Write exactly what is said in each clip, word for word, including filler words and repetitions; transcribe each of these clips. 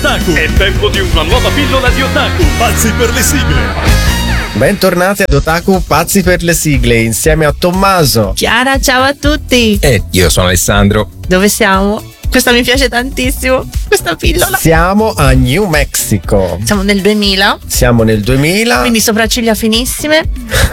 Otaku. È tempo di una nuova pillola di Otaku. Pazzi per le sigle. Bentornati ad Otaku Pazzi per le sigle insieme a Tommaso. Chiara, ciao a tutti. E io sono Alessandro. Dove siamo? Questa mi piace tantissimo, questa pillola. Siamo a New Mexico. Siamo nel duemila. Siamo nel duemila. Quindi sopracciglia finissime.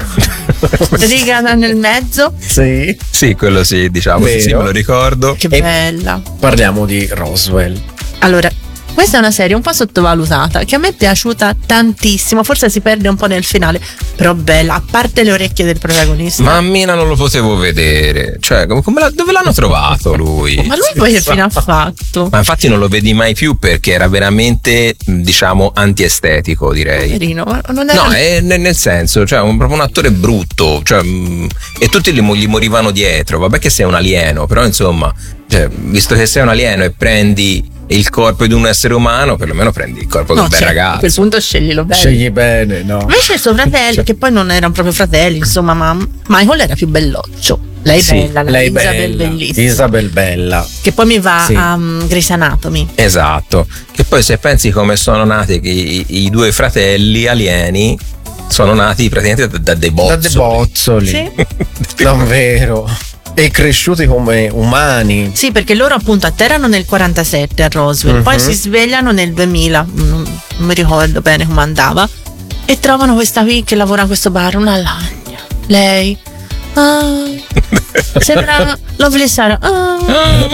Riga nel mezzo. Sì. Sì, quello sì, diciamo, Vero. sì, me lo ricordo. Che E bella. Parliamo di Roswell. Allora, questa è una serie un po' sottovalutata, che a me è piaciuta tantissimo, forse si perde un po' nel finale, però bella, a parte le orecchie del protagonista. Ma a Mina non lo potevo vedere. Cioè, come, come la- dove l'hanno trovato lui? Ma lui poi che fine ha fatto? Ma infatti non lo vedi mai più perché era veramente, diciamo, antiestetico, direi. Poverino, ma non era... No, è nel nel senso, cioè un, proprio un attore brutto, cioè, mh, e tutti gli, mo- gli morivano dietro. Vabbè che sei un alieno, però insomma, cioè, visto che sei un alieno e prendi il corpo di un essere umano, perlomeno prendi il corpo di No, un bel cioè, ragazzo. a quel punto sceglilo bene. Scegli bene, no? Invece il suo fratello, Cioè- che poi non erano proprio fratelli, insomma, ma Michael era più belloccio. Lei Sì, bella, la lei Isabel bella. bellissima. Isabel bella. Che poi mi va Sì. a um, Grey's Anatomy. Esatto, che poi se pensi come sono nati i, i due fratelli alieni, sono nati praticamente da, da dei Da bozzoli. dei bozzoli. Sì. Davvero. E cresciuti come umani. Sì, perché loro appunto atterrano nel quarantasette a Roswell, Mhm. poi si svegliano nel duemila, non, non mi ricordo bene come andava, e trovano questa qui che lavora a questo bar, una lagna. Lei, ah, sembra Lovely Sarah. Ah.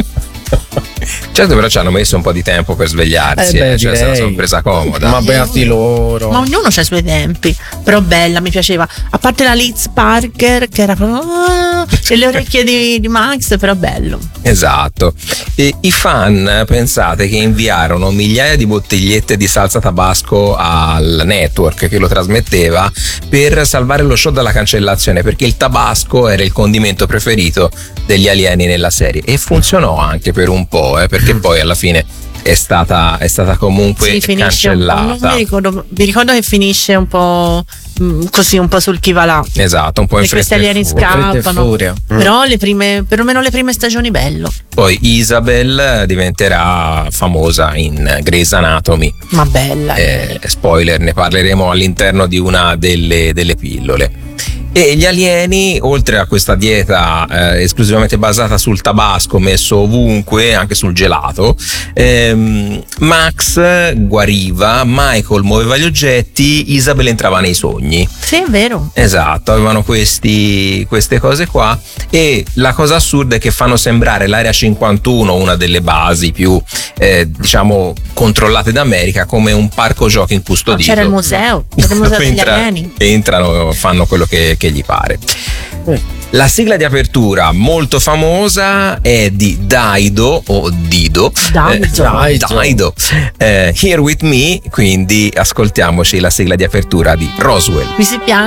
Certo, però ci hanno messo un po' di tempo per svegliarsi, Eh beh, eh, cioè se la direi. sono presa comoda. Ma beati loro. Ma ognuno ha i suoi tempi, però bella, mi piaceva. A parte la Liz Parker, che era proprio ah, e le orecchie di, di Max, però bello. Esatto. E i fan, pensate che inviarono migliaia di bottigliette di salsa tabasco al network che lo trasmetteva per salvare lo show dalla cancellazione, perché il tabasco era il condimento preferito degli alieni nella serie, e funzionò anche per un po', eh, perché poi alla fine è stata, è stata comunque Sì, finisce un po', cancellata. non mi ricordo, mi ricordo che finisce un po' mh, così, un po' sul chi va là. Esatto, un po' in E questi fretta e alieni furia. Fretta e scappano. furia. Mm. Però le prime, perlomeno le prime stagioni bello. Poi Isabel diventerà famosa in Grey's Anatomy. Ma bella. Eh, spoiler, ne parleremo all'interno di una delle, delle pillole. E gli alieni, oltre a questa dieta eh, esclusivamente basata sul tabasco messo ovunque, anche sul gelato, ehm, Max guariva, Michael muoveva gli oggetti, Isabel entrava nei sogni. Sì, è vero. Esatto, avevano questi, queste cose qua, e la cosa assurda è che fanno sembrare l'Area cinquantuno, una delle basi più eh, diciamo controllate d'America, come un parco giochi incustodito. C'era il museo, c'era il museo degli Entra- alieni. entrano, fanno quello che, che gli pare. La sigla di apertura molto famosa è di Dido o Dido. Dido. Eh, Dido. Eh, Here With Me, quindi ascoltiamoci la sigla di apertura di Roswell. Mi si piace.